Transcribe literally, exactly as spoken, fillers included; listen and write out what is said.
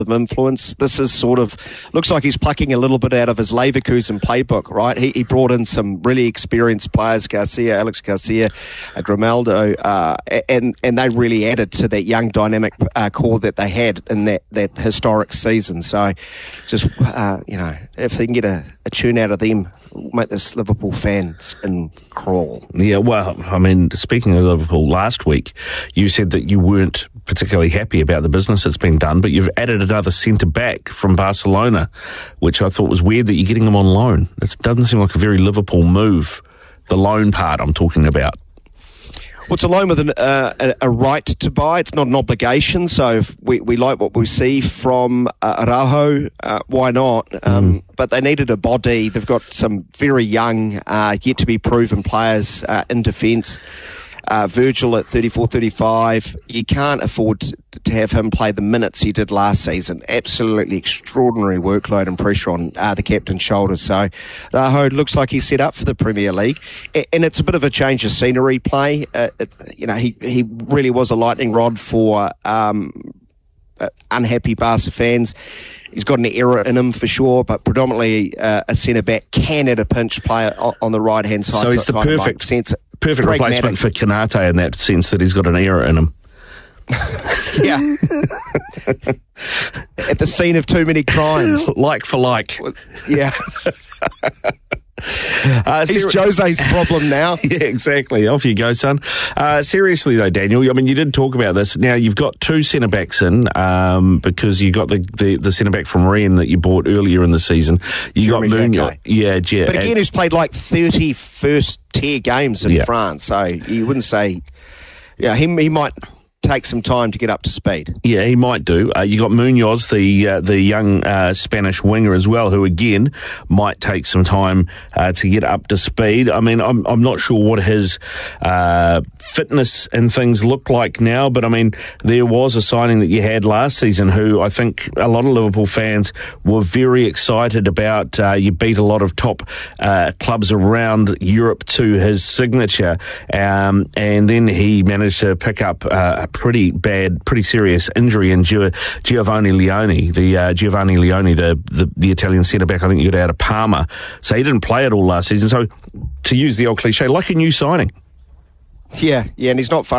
of influence. This is sort of, looks like he's plucking a little bit out of his Leverkusen playbook, right? He, he brought in some really experienced players, Garcia, Alex Garcia, uh, Grimaldo, uh, and, and they really added to that young dynamic uh, core that they had in that, that historic season. So just, uh, you know, if they can get a, a tune out of them, make this Liverpool fans and crawl. Yeah, well, I mean, speaking of Liverpool, last week you said that you weren't particularly happy about the business that's been done, but you've added another centre-back from Barcelona, which I thought was weird that you're getting him on loan. It doesn't seem like a very Liverpool move, the loan part I'm talking about. Well, it's a loan with an, uh, a, a right to buy. It's not an obligation. So if we, we like what we see from uh, Araujo, uh, why not? Um, mm. But they needed a body. They've got some very young, uh, yet to be proven players uh, in defence. Uh, Virgil at thirty-four, thirty-five, you can't afford to, to have him play the minutes he did last season. Absolutely extraordinary workload and pressure on uh, the captain's shoulders. So Araujo looks like he's set up for the Premier League, a- and it's a bit of a change of scenery play. Uh, it, you know, he, he really was a lightning rod for um, uh, unhappy Barca fans. He's got an error in him for sure, but predominantly uh, a centre-back can at a pinch play on, on the right-hand side. So he's the perfect, sense, perfect replacement for Konate in that sense that he's got an error in him. Yeah. At the scene of too many crimes. Like for like. Yeah. Uh, He's ser- Jose's problem now. Yeah, exactly. Off you go, son. Uh, seriously, though, Daniel, I mean, you did talk about this. Now, you've got two centre-backs in um, because you got the, the, the centre-back from Rennes that you bought earlier in the season. You Jeremy got Munoz. Yeah, yeah. But again, who's played like thirty first-tier games in yeah. France, so you wouldn't say... Yeah, he, he might... take some time to get up to speed. Yeah, he might do. Uh, you got Munoz, the uh, the young uh, Spanish winger as well, who again might take some time uh, to get up to speed. I mean, I'm I'm not sure what his uh, fitness and things look like now, but I mean, there was a signing that you had last season who I think a lot of Liverpool fans were very excited about. Uh, you beat a lot of top uh, clubs around Europe to his signature, um, and then he managed to pick up uh, pretty bad, pretty serious injury in Gio- Giovanni Leone, the uh, Giovanni Leone, the, the, the Italian centre-back, I think you got out of Parma. So he didn't play it all last season. So to use the old cliche, like a new signing. Yeah, yeah, and he's not far